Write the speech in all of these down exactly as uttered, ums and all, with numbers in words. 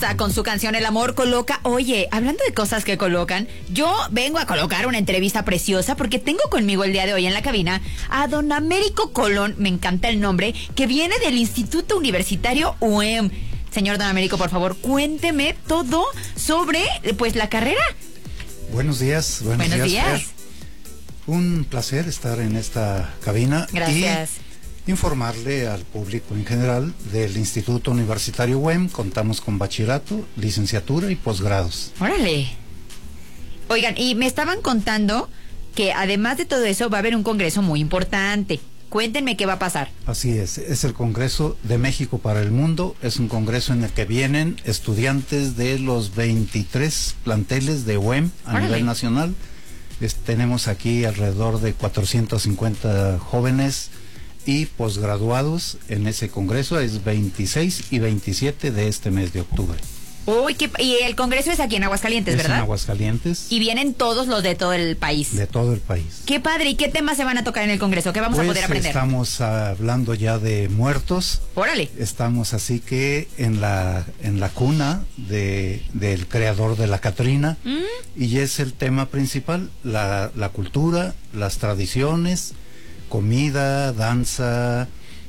Sosa con su canción El Amor Coloca. Oye, hablando de cosas que colocan, yo vengo a colocar una entrevista preciosa porque tengo conmigo el día de hoy en la cabina a don Américo Colón, me encanta el nombre, que viene del Instituto Universitario U E M. Señor don Américo, por favor, cuénteme todo sobre, pues, la carrera. Buenos días. Buenos, buenos días. días. Un placer estar en esta cabina. Gracias. Y informarle al público en general del Instituto Universitario U E M. Contamos con bachillerato, licenciatura y posgrados. Órale. Oigan, y me estaban contando que además de todo eso va a haber un congreso muy importante. Cuéntenme qué va a pasar. Así es, es el Congreso de México para el Mundo. Es un congreso en el que vienen estudiantes de los veintitrés planteles de U E M a Órale. nivel nacional. Es, tenemos aquí alrededor de cuatrocientos cincuenta jóvenes y posgraduados en ese congreso. Es veintiséis y veintisiete de este mes de octubre. Uy, qué, y el congreso es aquí en Aguascalientes, es ¿verdad? En Aguascalientes. Y vienen todos los de todo el país. De todo el país. Qué padre. ¿Y qué temas se van a tocar en el congreso? ¿Qué vamos pues a poder aprender? Estamos hablando ya de muertos. Órale. Estamos así que en la en la cuna de del creador de la Catrina. Mm. Y es el tema principal, la, la cultura, las tradiciones, comida, danza,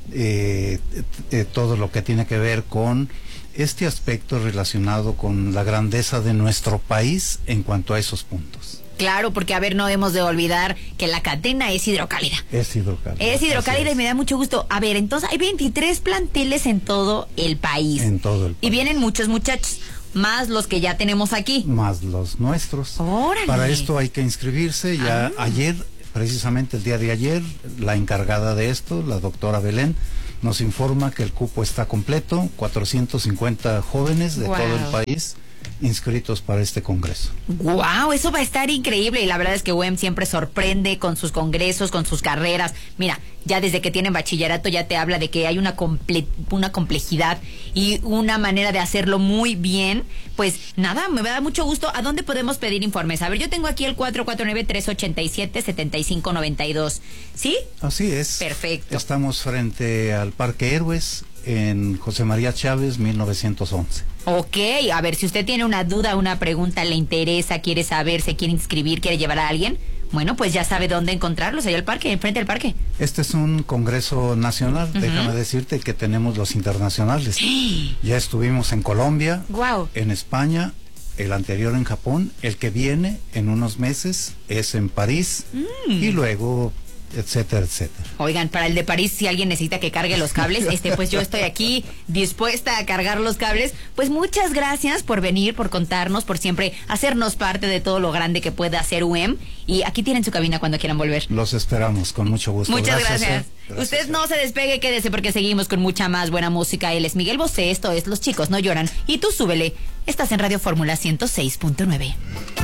eh, eh, todo lo que tiene que ver con este aspecto relacionado con la grandeza de nuestro país en cuanto a esos puntos. Claro, porque a ver, no debemos de olvidar que la Catena es hidrocálida. Es hidrocálida. Es hidrocálida y me da mucho gusto. A ver, entonces hay veintitrés planteles en todo el país. En todo el país. Y vienen muchos muchachos, más los que ya tenemos aquí. Más los nuestros. ¡Órale! Para esto hay que inscribirse. Ya ah. ayer, precisamente el día de ayer, la encargada de esto, la doctora Belén, nos informa que el cupo está completo, cuatrocientos cincuenta jóvenes de wow. todo el país inscritos para este congreso. ¡Guau! Wow, eso va a estar increíble y la verdad es que U E M siempre sorprende con sus congresos, con sus carreras. Mira, ya desde que tienen bachillerato ya te habla de que hay una, comple una complejidad y una manera de hacerlo muy bien. Pues nada, me va a dar mucho gusto. ¿A dónde podemos pedir informes? A ver, yo tengo aquí el cuatro cuatro nueve, tres ocho siete, siete cinco nueve dos. ¿Sí? Así es. Perfecto. Estamos frente al Parque Héroes en José María Chávez, mil novecientos once. Ok, a ver, si usted tiene una duda, una pregunta, le interesa, quiere saber, se quiere inscribir, quiere llevar a alguien, bueno, pues ya sabe dónde encontrarlos, allá al parque, enfrente del parque. Este es un congreso nacional, uh-huh. déjame decirte que tenemos los internacionales. Ya estuvimos en Colombia, wow. en España, el anterior en Japón, el que viene en unos meses es en París mm. y luego etcétera, etcétera. Oigan, para el de París, si alguien necesita que cargue los cables, este, pues yo estoy aquí dispuesta a cargar los cables. Pues muchas gracias por venir, por contarnos, por siempre hacernos parte de todo lo grande que puede hacer U E M. Y aquí tienen su cabina cuando quieran volver. Los esperamos, con mucho gusto. Muchas gracias. gracias. gracias. Usted no se despegue, quédese porque seguimos con mucha más buena música. Él es Miguel Bosé, esto es Los Chicos No Lloran. Y tú súbele. Estás en Radio Fórmula ciento seis punto nueve.